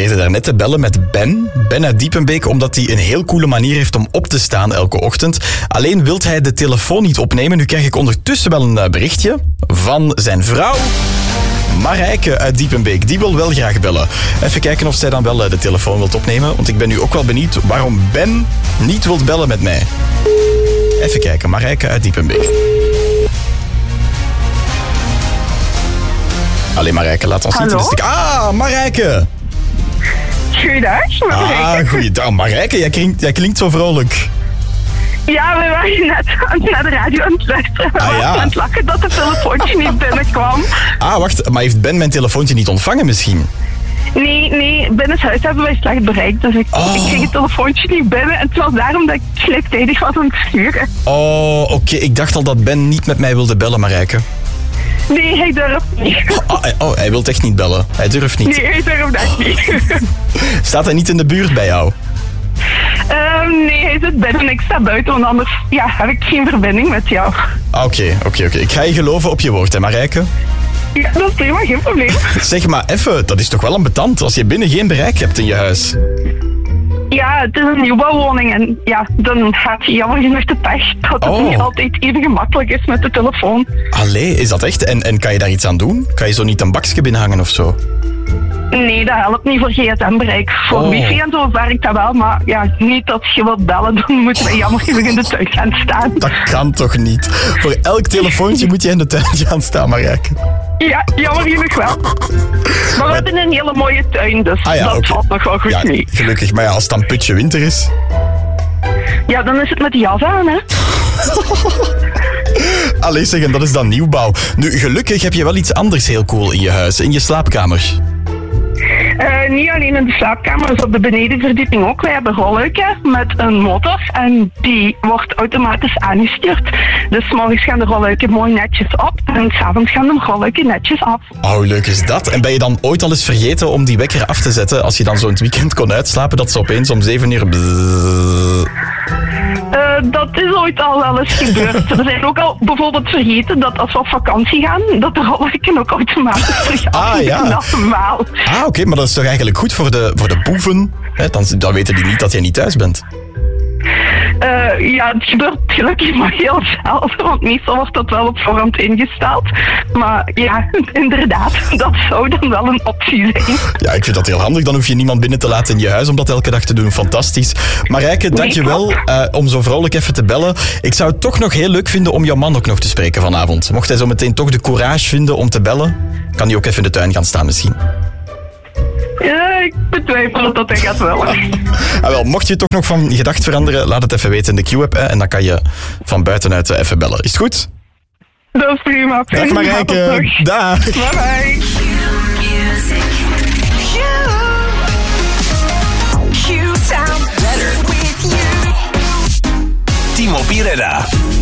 probeerde daarnet te bellen met Ben. Ben uit Diepenbeek, omdat hij een heel coole manier heeft om op te staan elke ochtend. Alleen wil hij de telefoon niet opnemen. Nu krijg ik ondertussen wel een berichtje van zijn vrouw. Marijke uit Diepenbeek, die wil wel graag bellen. Even kijken of zij dan wel de telefoon wilt opnemen. Want ik ben nu ook wel benieuwd waarom Ben niet wilt bellen met mij. Even kijken, Marijke uit Diepenbeek. Allee Marijke, laat ons niet in de steek. Ah, Marijke! Goeiedag, Marijke. Ah, goeiedag. Marijke, jij klinkt zo vrolijk. Ja, we waren net naar de radio aan het luisteren. We waren aan het lachen dat het telefoontje niet binnenkwam. Ah, wacht, maar heeft Ben mijn telefoontje niet ontvangen misschien? Nee, binnen het huis hebben wij slecht bereikt. Dus ik kreeg het telefoontje niet binnen. En het was daarom dat ik gelijktijdig was aan het sturen. Oh, oké. Ik dacht al dat Ben niet met mij wilde bellen, Marijke. Nee, hij durft niet. Hij wil echt niet bellen. Hij durft niet. Nee, hij durft echt niet. Staat hij niet in de buurt bij jou? Nee, hij zit binnen. Ik sta buiten, want anders heb ik geen verbinding met jou. Oké. Ik ga je geloven op je woord, hè, Marijke? Ja, dat is prima, geen probleem. Zeg maar even, dat is toch wel ambetant als je binnen geen bereik hebt in je huis? Ja, het is een nieuwbouwwoning en dan gaat je jammer genoeg de pech dat het niet altijd even gemakkelijk is met de telefoon. Allee, is dat echt? En kan je daar iets aan doen? Kan je zo niet een bakje binnenhangen of zo? Nee, dat helpt niet voor gsm-bereik. Voor wifi en zo werkt dat wel, maar niet als je wilt bellen, dan moeten we jammer genoeg in de tuin gaan staan. Dat kan toch niet? Voor elk telefoontje moet je in de tuin gaan staan, Marijke. Ja, jammer genoeg wel. Maar we hebben een hele mooie tuin, dus dat valt nog wel goed mee. Gelukkig, maar als het dan putje winter is... Ja, dan is het met de jas aan, hè. Allee zeggen, dat is dan nieuwbouw. Nu, gelukkig heb je wel iets anders heel cool in je huis, in je slaapkamer. Niet alleen in de slaapkamer, dus op de benedenverdieping ook. Wij hebben rolluiken met een motor en die wordt automatisch aangestuurd. Dus 's morgens gaan de rolluiken mooi netjes op en 's avonds gaan de rolluiken netjes af. Oh, hoe leuk is dat? En ben je dan ooit al eens vergeten om die wekker af te zetten als je dan zo in het weekend kon uitslapen, dat ze opeens om 7 uur... Dat is ooit al wel eens gebeurd. We zijn ook al bijvoorbeeld vergeten dat als we op vakantie gaan, dat de rolluiken ook automatisch terug afgaan als normaal. Ah, oké, maar dat is toch eigenlijk goed voor de boeven? Hè? Dan weten die niet dat jij niet thuis bent. Het gebeurt gelukkig maar heel zelden, want meestal wordt dat wel op voorhand ingesteld. Maar ja, inderdaad, dat zou dan wel een optie zijn. Ja, ik vind dat heel handig. Dan hoef je niemand binnen te laten in je huis om dat elke dag te doen. Fantastisch. Marijke, dankjewel om zo vrolijk even te bellen. Ik zou het toch nog heel leuk vinden om jouw man ook nog te spreken vanavond. Mocht hij zo meteen toch de courage vinden om te bellen, kan hij ook even in de tuin gaan staan misschien. Ja, ik betwijfel dat hij gaat wel. Wel, mocht je toch nog van gedacht veranderen, laat het even weten in de Q-app. En dan kan je van buitenuit even bellen. Is het goed? Dat is prima. Dag Marijke. Dag. Bye bye. Timo Pirera.